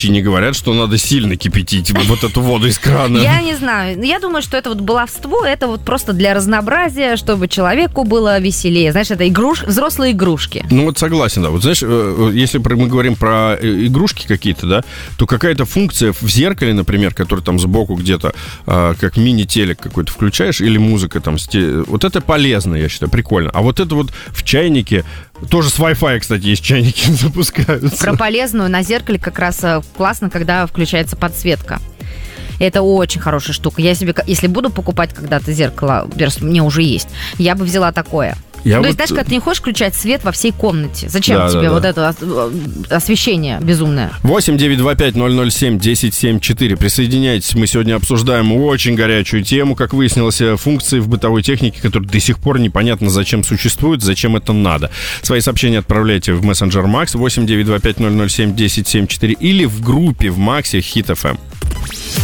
не говорят, что надо сильно кипятить вот эту воду из крана. Я не знаю. Я думаю, что это вот баловство, это вот просто для разнообразия, чтобы человеку было веселее. Знаешь, это взрослые игрушки. Ну вот согласен, да. Вот знаешь, если мы говорим про игрушки какие-то, да, то какая-то функция в зеркале, например, который там сбоку где-то, как мини-телек какой-то включаешь, или музыка там, вот это полезно, я считаю, прикольно. А вот это вот в чайнике, тоже с Wi-Fi, кстати, есть чайники, запускаются. Про полезную на зеркале как раз классно, когда включается подсветка. Это очень хорошая штука. Я себе, если буду покупать когда-то зеркало, мне уже есть, я бы взяла такое. Есть, знаешь, когда ты не хочешь включать свет во всей комнате. Зачем тебе вот это освещение безумное? 8-925-007-1074. Присоединяйтесь. Мы сегодня обсуждаем очень горячую тему, как выяснилось, функции в бытовой технике, которые до сих пор непонятно зачем существуют, зачем это надо. Свои сообщения отправляйте в мессенджер Макс 8-925-007-1074 или в группе в Максе Hit FM.